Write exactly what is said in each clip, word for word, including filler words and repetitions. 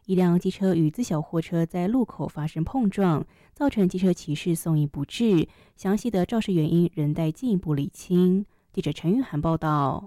一辆机车与自小货车在路口发生碰撞，造成机车骑士送医不治。详细的肇事原因仍待进一步厘清。记者陈玉涵报道。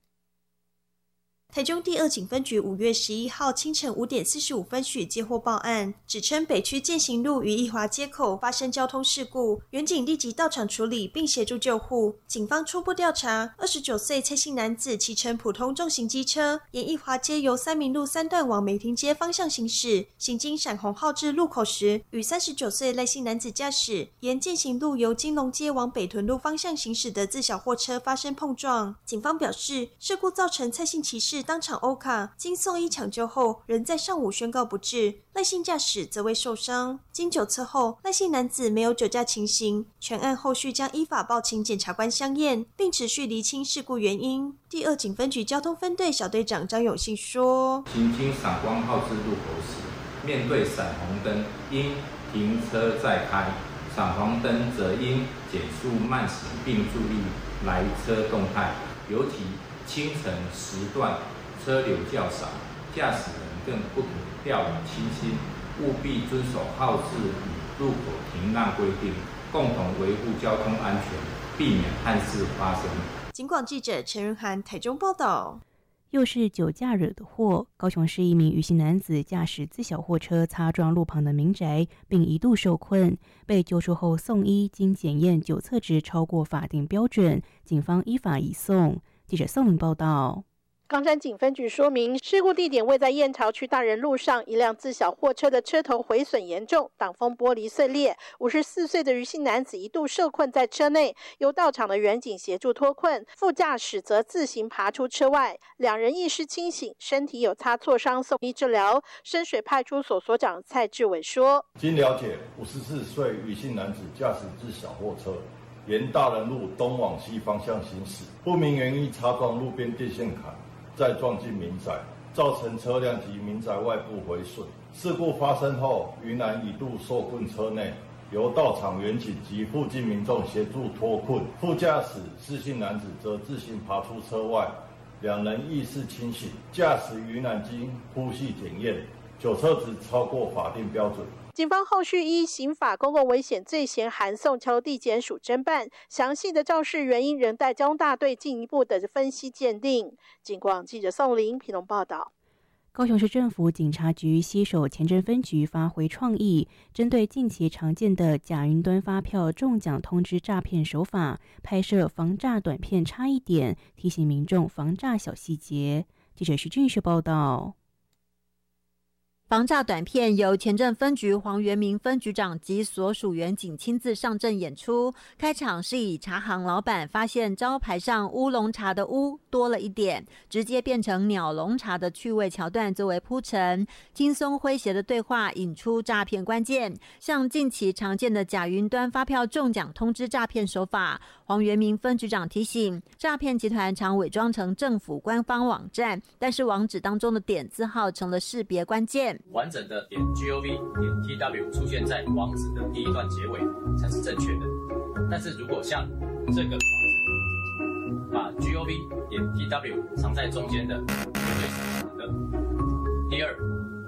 台中第二警分局五月十一号清晨五点四十五分许接获报案，指称北区践行路与义华街口发生交通事故，员警立即到场处理并协助救护。警方初步调查，二十九岁蔡姓男子骑乘普通重型机车，沿义华街由三民路三段往美亭街方向行驶，行经闪红号志路口时，与三十九岁赖姓男子驾驶沿践行路由金龙街往北屯路方向行驶的自小货车发生碰撞。警方表示，事故造成蔡姓骑士当场欧卡，经送医抢救后，仍在上午宣告不治。赖姓驾驶则未受伤。经酒测后，赖姓男子没有酒驾情形，全案后续将依法报请检察官相验，并持续厘清事故原因。第二警分局交通分队小队长张永信说： 行经闪光号志路口时，面对闪红灯，应停车再开；闪黄灯则应减速慢行，并注意来车动态，尤其清晨时段车流较少，驾驶人更不可掉以轻心，务必遵守号志与路口停让规定，共同维护交通安全，避免憾事发生。 警广记者陈仁涵台中报道。 又是酒驾惹的祸，高雄市一名余姓男子驾驶自小货车擦撞路旁的民宅，并一度受困，被救出后送医，经检验酒测值超过法定标准，警方依法移送。记者宋玲报道。 冈山警分局说明，事故地点位在燕巢区大人路上，一辆自小货车的车头毁损严重，挡风玻璃碎裂。五十四岁的余姓男子一度受困在车内，由到场的员警协助脱困，副驾驶则自行爬出车外。两人意识清醒，身体有擦挫伤，送医治疗。深水派出所所长蔡志伟说： 经了解，五十四岁余姓男子驾驶自小货车沿大人路东往西方向行驶，不明原因擦撞路边电线杆，再撞进民宅，造成车辆及民宅外部毁损。事故发生后，余男一度受困车内，由到场员警及附近民众协助脱困，副驾驶施姓男子则自行爬出车外，两人意识清醒。驾驶余男经呼吸检验，酒测值超过法定标准。 警方后续依刑法公共危险罪嫌函送桥头地检署侦办，详细的肇事原因仍待交通大队进一步的分析鉴定。警广记者宋玲屏东报道。 高雄市政府警察局携手前镇分局发挥创意，针对近期常见的假云端发票中奖通知诈骗手法，拍摄防诈短片差一点，提醒民众防诈小细节。记者徐俊旭报道。 防诈短片由前镇分局黄元明分局长及所属员警亲自上阵演出。开场是以茶行老板发现招牌上乌龙茶的乌多了一点，直接变成鸟笼茶的趣味桥段作为铺陈，轻松诙谐的对话引出诈骗关键。像近期常见的假云端发票中奖通知诈骗手法，黄元明分局长提醒，诈骗集团常伪装成政府官方网站，但是网址当中的点字号成了识别关键。 完整的点 gov 点 tw 出现在网址的第一段结尾才是正确的，但是如果像这个网址把 gov 点 tw 藏在中间的，绝对是假的。第二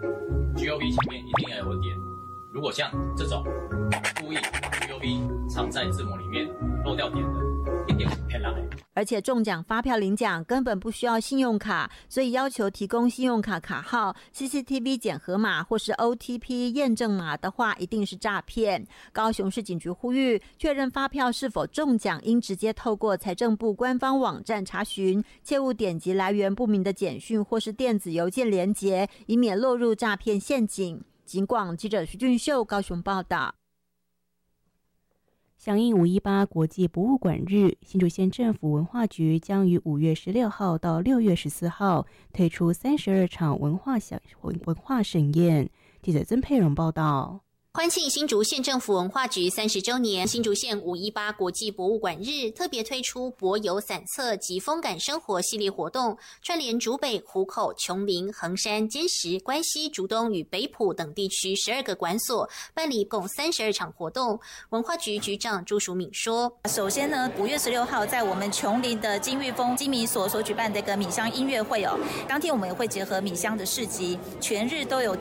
，gov 前面一定要有个点，如果像这种故意把 gov 藏在字母里面漏掉点的，一定是骗人的。 而且中奖发票领奖根本不需要信用卡，所以要求提供信用卡卡号、C C T V 检核码或是 O T P 验证码的话，一定是诈骗。高雄市警局呼吁，确认发票是否中奖，应直接透过财政部官方网站查询，切勿点击来源不明的简讯或是电子邮件连结，以免落入诈骗陷阱。警广记者徐俊秀高雄报道。 响应五一八国际博物馆日，新竹县政府文化局将于五月十六号到六月十四号推出三十二场文化享文化盛宴。记者曾佩荣报道。 欢庆新竹县政府文化局三十周年，新竹县五一八国际博物馆日特别推出博游散策及风感生活系列活动，串联竹北、湖口、琼林、横山、尖石、关西、竹东与北埔等地区十二个馆所，办理共三十二场活动。文化局局长朱淑敏说： 首先呢，五月十六号在我们琼林的金玉峰金米所所举办的一个米香音乐会哦，当天我们也会结合米香的市集，全日都有